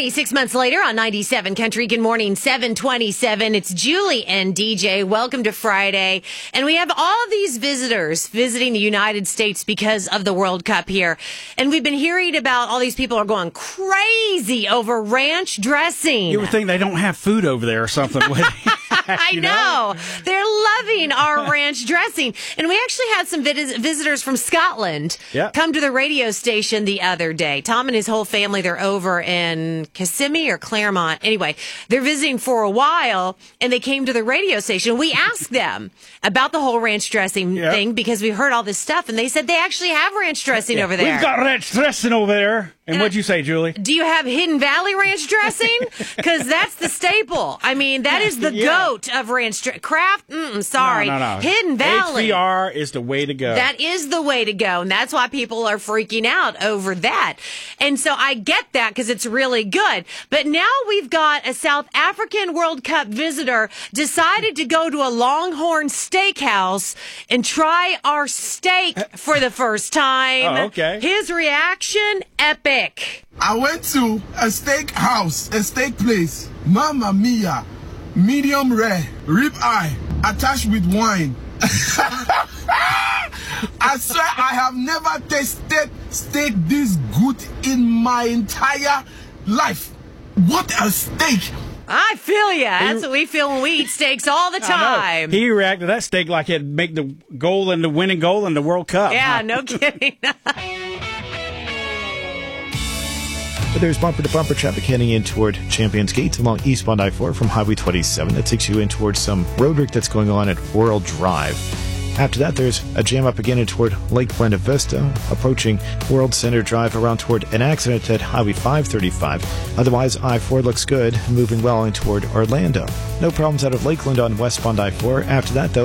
26 months later on 97 Country. Good morning, 727. It's Julie and DJ. Welcome to Friday. And we have all of these visitors visiting the United States because of the World Cup here. And we've been hearing about all these people are going crazy over ranch dressing. You would think they don't have food over there or something. I know. They're loving our ranch dressing. And we actually had some visitors from Scotland come to the radio station the other day. Tom and his whole family, they're over in Kissimmee or Claremont. Anyway, they're visiting for a while, and they came to the radio station. We asked them about the whole ranch dressing thing because we heard all this stuff, and they said they actually have ranch dressing over there. We've got ranch dressing over there. And what'd you say, Julie? Do you have Hidden Valley ranch dressing? Because that's the staple. I mean, that is the goat of ranch dressing. Kraft? Sorry. No. Hidden Valley. HVR is the way to go. That is the way to go. And that's why people are freaking out over that. And so I get that because it's really good. But now we've got a South African World Cup visitor decided to go to a Longhorn Steakhouse and try our steak for the first time. Oh, okay. His reaction, epic. I went to a steak house, a steak place. Mamma mia, medium rare, rib eye, attached with wine. I swear I have never tasted steak this good in my entire life. What a steak! I feel ya. That's what we feel when we eat steaks all the time. He reacted to that steak like it'd make the goal and the winning goal in the World Cup. Yeah, no kidding. But there's bumper-to-bumper traffic heading in toward Champions Gate along eastbound I-4 from Highway 27. That takes you in towards some road work that's going on at World Drive. After that, there's a jam up again in toward Lake Buena Vista, approaching World Center Drive around toward an accident at Highway 535. Otherwise, I-4 looks good, moving well in toward Orlando. No problems out of Lakeland on westbound I-4. After that, though,